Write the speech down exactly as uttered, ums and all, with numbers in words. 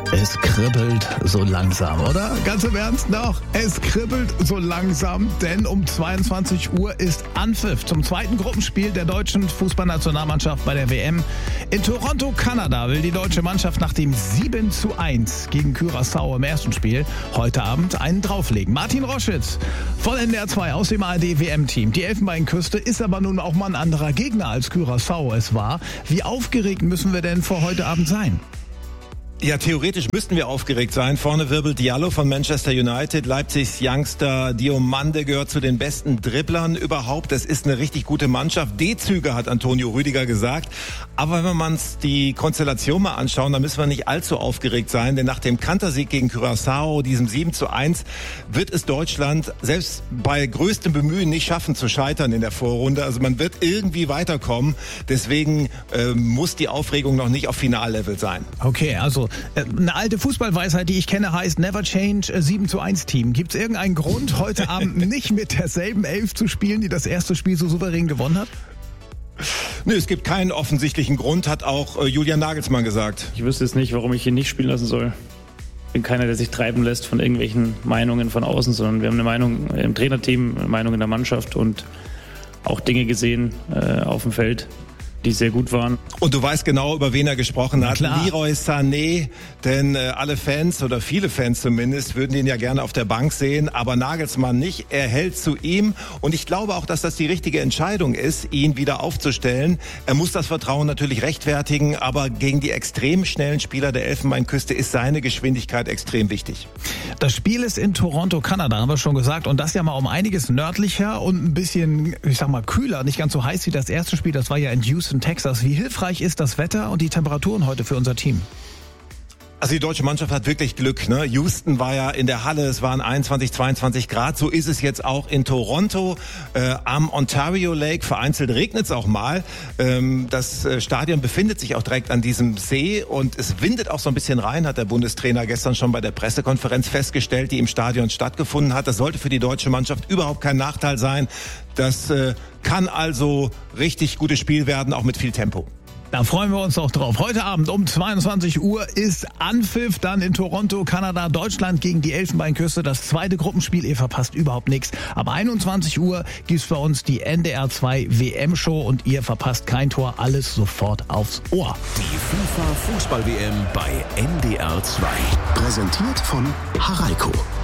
Es kribbelt so langsam, oder? Ganz im Ernst noch? Es kribbelt so langsam, denn um zweiundzwanzig Uhr ist Anpfiff zum zweiten Gruppenspiel der deutschen Fußballnationalmannschaft bei der W M. In Toronto, Kanada, will die deutsche Mannschaft nach dem sieben zu eins gegen Curaçao im ersten Spiel heute Abend einen drauflegen. Martin Roschitz von N D R zwei aus dem A R D-W M-Team. Die Elfenbeinküste ist aber nun auch mal ein anderer Gegner als Curaçao es war. Wie aufgeregt müssen wir denn vor heute Abend sein? Ja, theoretisch müssten wir aufgeregt sein. Vorne wirbelt Diallo von Manchester United. Leipzigs Youngster Diomande gehört zu den besten Dribblern überhaupt. Das ist eine richtig gute Mannschaft. D-Züge, hat Antonio Rüdiger gesagt. Aber wenn wir uns die Konstellation mal anschauen, dann müssen wir nicht allzu aufgeregt sein. Denn nach dem Kantersieg gegen Curaçao, diesem sieben zu eins, wird es Deutschland selbst bei größtem Bemühen nicht schaffen zu scheitern in der Vorrunde. Also man wird irgendwie weiterkommen. Deswegen äh, muss die Aufregung noch nicht auf Finallevel sein. Okay, also eine alte Fußballweisheit, die ich kenne, heißt Never Change a sieben zu eins Team. Gibt es irgendeinen Grund, heute Abend nicht mit derselben Elf zu spielen, die das erste Spiel so souverän gewonnen hat? Nö, es gibt keinen offensichtlichen Grund, hat auch äh, Julian Nagelsmann gesagt. Ich wüsste jetzt nicht, warum ich ihn nicht spielen lassen soll. Ich bin keiner, der sich treiben lässt von irgendwelchen Meinungen von außen, sondern wir haben eine Meinung im Trainerteam, eine Meinung in der Mannschaft und auch Dinge gesehen äh, auf dem Feld, die sehr gut waren. Und du weißt genau, über wen er gesprochen hat. Klar. Leroy Sané, denn äh, alle Fans oder viele Fans zumindest würden ihn ja gerne auf der Bank sehen, aber Nagelsmann nicht. Er hält zu ihm und ich glaube auch, dass das die richtige Entscheidung ist, ihn wieder aufzustellen. Er muss das Vertrauen natürlich rechtfertigen, aber gegen die extrem schnellen Spieler der Elfenbeinküste ist seine Geschwindigkeit extrem wichtig. Das Spiel ist in Toronto, Kanada, haben wir schon gesagt, und das ja mal um einiges nördlicher und ein bisschen, ich sag mal, kühler, nicht ganz so heiß wie das erste Spiel. Das war ja in Houston, Texas. Wie hilfreich ist das Wetter und die Temperaturen heute für unser Team? Also die deutsche Mannschaft hat wirklich Glück, ne? Houston war ja in der Halle, es waren einundzwanzig, zweiundzwanzig Grad. So ist es jetzt auch in Toronto äh, am Ontario Lake. Vereinzelt regnet es auch mal. Ähm, das äh, Stadion befindet sich auch direkt an diesem See und es windet auch so ein bisschen rein, hat der Bundestrainer gestern schon bei der Pressekonferenz festgestellt, die im Stadion stattgefunden hat. Das sollte für die deutsche Mannschaft überhaupt kein Nachteil sein. Das äh, kann also richtig gutes Spiel werden, auch mit viel Tempo. Da freuen wir uns auch drauf. Heute Abend um zweiundzwanzig Uhr ist Anpfiff, dann in Toronto, Kanada, Deutschland gegen die Elfenbeinküste. Das zweite Gruppenspiel, ihr verpasst überhaupt nichts. Ab einundzwanzig Uhr gibt's bei uns die N D R zwei W M-Show und ihr verpasst kein Tor, alles sofort aufs Ohr. Die FIFA Fußball-W M bei N D R zwei. Präsentiert von Haraiko.